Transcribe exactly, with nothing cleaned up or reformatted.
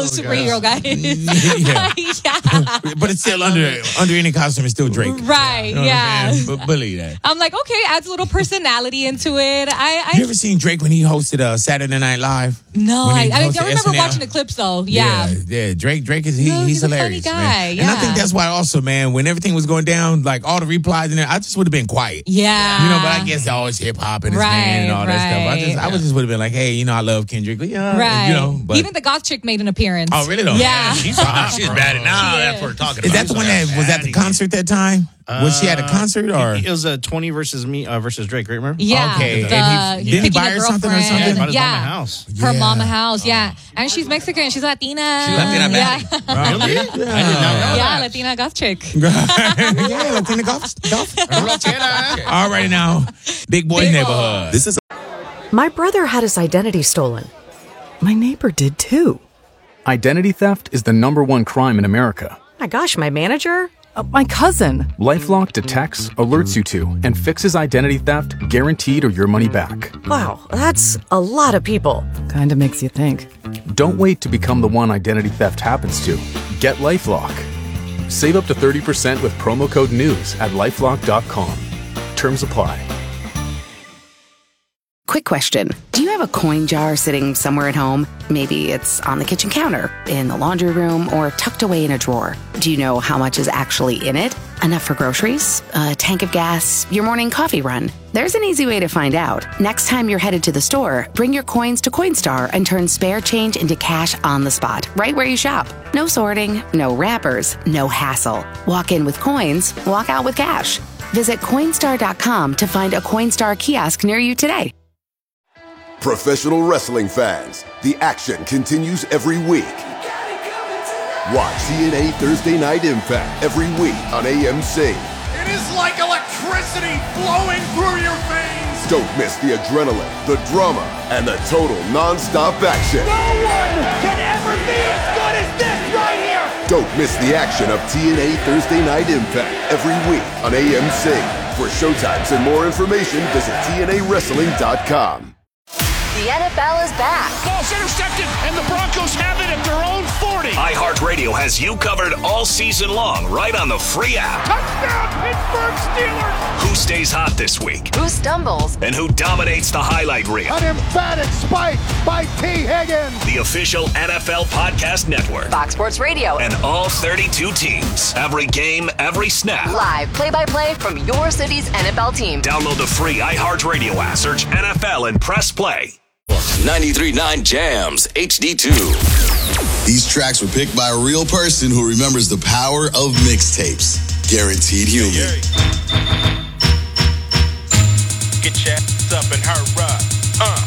oh, superhero guys. yeah. yeah. But it's still under under any costume, it's still Drake. Right, you know yeah. But believe that. I'm like, okay, adds a little personality into it. I, I You ever seen Drake when he hosted uh, Saturday Night Live? No, When I, he I, I hosted remember S N L? watching the clips though. Yeah. Yeah, yeah. Drake, Drake is he, No, he's, he's a funny hilarious, guy, man. And I think yeah. that's why also, man, when everything was going down, like all the replies in there, I just would have been quiet. Yeah. You know, but I guess all it's hip hop and it's Right, man and all that stuff. I right. just, I would just would have been like, hey, you know, I love Kendrick. Yeah, Right. You know, but even the goth chick made an appearance. oh, really? Though? Yeah. She's hot. She's bad. Now She that's is. what we're talking Is about. that the one that was at the concert that time? Was she at a concert or? It was a twenty versus me uh, versus Drake, right? Remember? Yeah. Okay. The, And he- he's didn't he picking buy a her something or girlfriend. something? Bought his Yeah. mama house. Her Yeah. mama house, yeah. And she's Mexican. She's Latina. She's Latina Yeah. baddie. Really? I did not know Yeah, that. Latina goth chick. yeah, Latina golf. golf. All right now, Big Boy Big Neighborhood. Boy. This is My brother had his identity stolen. My neighbor did too. Identity theft is the number one crime in America. My gosh, my manager? Uh, my cousin. LifeLock detects, alerts you to, and fixes identity theft guaranteed or your money back. Wow, that's a lot of people. Kinda makes you think. Don't wait to become the one identity theft happens to. Get LifeLock. Save up to thirty percent with promo code NEWS at lifelock dot com. Terms apply. Quick question. Do you have a coin jar sitting somewhere at home? Maybe it's on the kitchen counter, in the laundry room, or tucked away in a drawer. Do you know how much is actually in it? Enough for groceries? A tank of gas? Your morning coffee run? There's an easy way to find out. Next time you're headed to the store, bring your coins to Coinstar and turn spare change into cash on the spot, right where you shop. No sorting, no wrappers, no hassle. Walk in with coins, walk out with cash. Visit Coinstar dot com to find a Coinstar kiosk near you today. professional wrestling fans. The action continues every week. Watch T N A Thursday Night Impact every week on A M C. It is like electricity flowing through your veins. Don't miss the adrenaline, the drama, and the total non-stop action. No one can ever be as good as this right here. Don't miss the action of T N A Thursday Night Impact every week on A M C. For showtimes and more information, visit T N A wrestling dot com. The N F L is back. Ball's intercepted, and the Broncos have it at their own forty. iHeartRadio has you covered all season long, right on the free app. Touchdown, Pittsburgh Steelers. Who stays hot this week? Who stumbles? And who dominates the highlight reel? An emphatic spike by T. Higgins. The official N F L Podcast Network. Fox Sports Radio. And all thirty-two teams. Every game, every snap. Live play-by-play from your city's N F L team. Download the free iHeartRadio app. Search N F L and press play. ninety-three point nine Jams H D two. These tracks were picked by a real person who remembers the power of mixtapes. Guaranteed Human. Get your ass up and hurry. Uh.